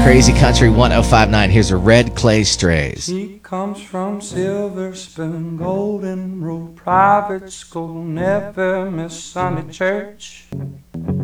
Crazy Country 1059. Here's a Red Clay Strays. She comes from Silver Spoon, Golden Rule Private School, never miss Sunday church.